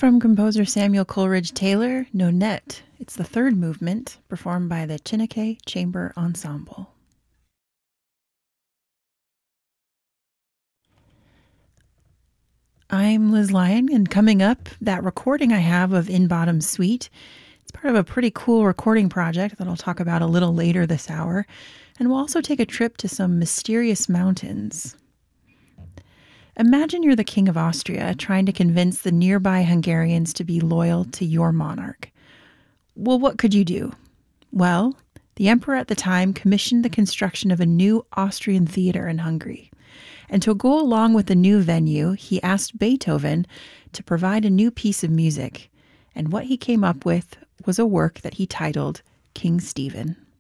From composer Samuel Coleridge Taylor, Nonette. It's the third movement, performed by the Chineke Chamber Ensemble. I'm Liz Lyon, and coming up, that recording I have of In Bottom Suite. It's part of a pretty cool recording project that I'll talk about a little later this hour, and we'll also take a trip to some mysterious mountains. Imagine you're the King of Austria trying to convince the nearby Hungarians to be loyal to your monarch. Well, what could you do? Well, the emperor at the time commissioned the construction of a new Austrian theater in Hungary. And to go along with the new venue, he asked Beethoven to provide a new piece of music. And what he came up with was a work that he titled King Stephen.